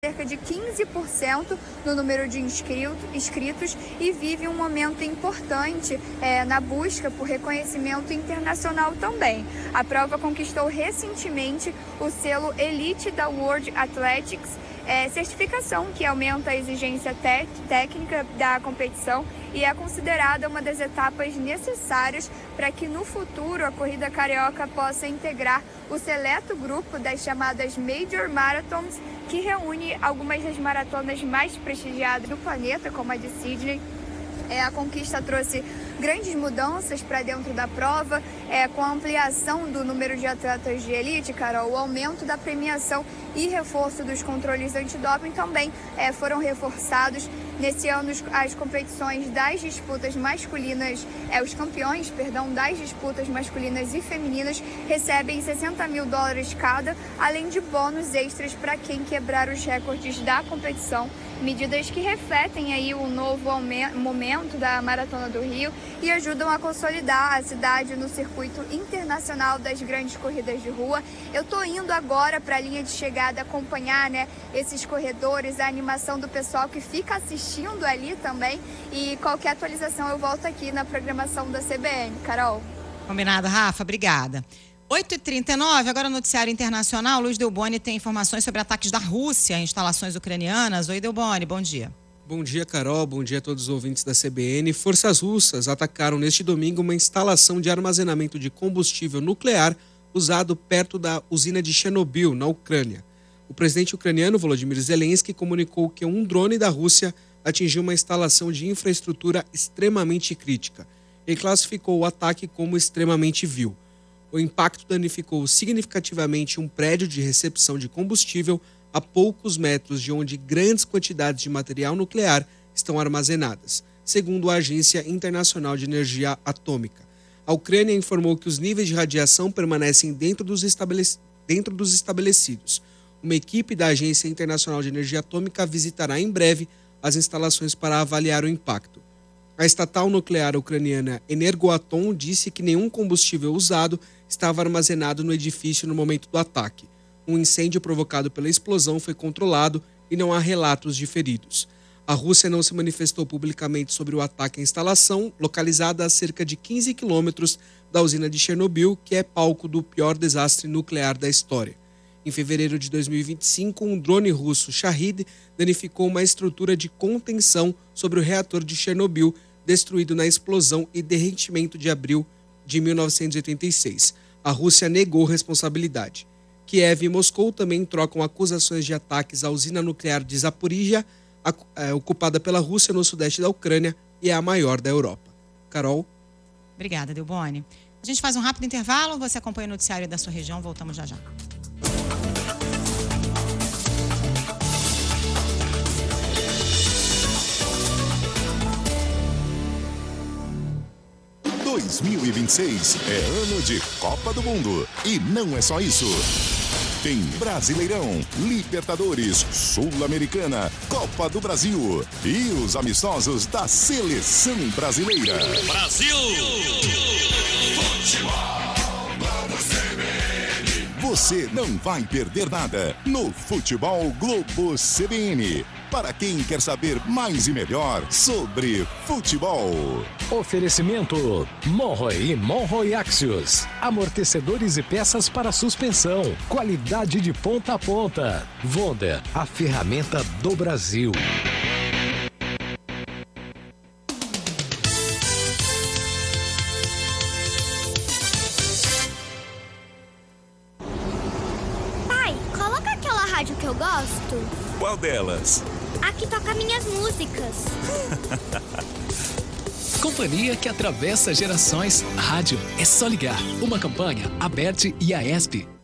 cerca de 15% no número de inscritos e vive um momento importante na busca por reconhecimento internacional também. A prova conquistou recentemente o selo Elite da World Athletics, certificação que aumenta a exigência técnica da competição e é considerada uma das etapas necessárias para que no futuro a corrida carioca possa integrar o seleto grupo das chamadas Major Marathons, que reúne algumas das maratonas mais prestigiadas do planeta, como a de Sydney. A conquista trouxe grandes mudanças para dentro da prova, com a ampliação do número de atletas de elite, Carol, o aumento da premiação e reforço dos controles antidoping também foram reforçados. Nesse ano, as competições das disputas masculinas, os campeões, das disputas masculinas e femininas recebem $60 mil cada, além de bônus extras para quem quebrar os recordes da competição. Medidas que refletem aí o novo momento da Maratona do Rio e ajudam a consolidar a cidade no circuito internacional das grandes corridas de rua. Eu estou indo agora para a linha de chegada acompanhar, esses corredores, a animação do pessoal que fica assistindo ali também. E qualquer atualização eu volto aqui na programação da CBN. Carol. Combinado, Rafa. Obrigada. 8h39, agora no noticiário internacional. Luiz Delboni tem informações sobre ataques da Rússia a instalações ucranianas. Oi, Delboni, bom dia. Bom dia, Carol. Bom dia a todos os ouvintes da CBN. Forças russas atacaram neste domingo uma instalação de armazenamento de combustível nuclear usado perto da usina de Chernobyl, na Ucrânia. O presidente ucraniano Volodymyr Zelensky comunicou que um drone da Rússia atingiu uma instalação de infraestrutura extremamente crítica. Ele classificou o ataque como extremamente vil. O impacto danificou significativamente um prédio de recepção de combustível a poucos metros de onde grandes quantidades de material nuclear estão armazenadas, segundo a Agência Internacional de Energia Atômica. A Ucrânia informou que os níveis de radiação permanecem dentro dos estabelecidos. Uma equipe da Agência Internacional de Energia Atômica visitará em breve as instalações para avaliar o impacto. A estatal nuclear ucraniana Energoatom disse que nenhum combustível usado estava armazenado no edifício no momento do ataque. Um incêndio provocado pela explosão foi controlado e não há relatos de feridos. A Rússia não se manifestou publicamente sobre o ataque à instalação, localizada a cerca de 15 quilômetros da usina de Chernobyl, que é palco do pior desastre nuclear da história. Em fevereiro de 2025, um drone russo Shahid danificou uma estrutura de contenção sobre o reator de Chernobyl, destruído na explosão e derretimento de abril de 1986. A Rússia negou responsabilidade. Kiev e Moscou também trocam acusações de ataques à usina nuclear de Zaporizhia, ocupada pela Rússia no sudeste da Ucrânia e é a maior da Europa. Carol? Obrigada, Delboni. A gente faz um rápido intervalo, você acompanha o noticiário da sua região, voltamos já já. Em 2026 é ano de Copa do Mundo. E não é só isso. Tem Brasileirão, Libertadores, Sul-Americana, Copa do Brasil e os amistosos da Seleção Brasileira. Brasil! Futebol! Vamos, CBN! Você não vai perder nada no Futebol Globo CBN. Para quem quer saber mais e melhor sobre futebol. Oferecimento Monroe e Monroe Axios. Amortecedores e peças para suspensão. Qualidade de ponta a ponta. Wonder, a ferramenta do Brasil. Pai, coloca aquela rádio que eu gosto. Qual delas? Aqui toca minhas músicas. Companhia que atravessa gerações. Rádio é só ligar. Uma campanha, Aberte e Aesp.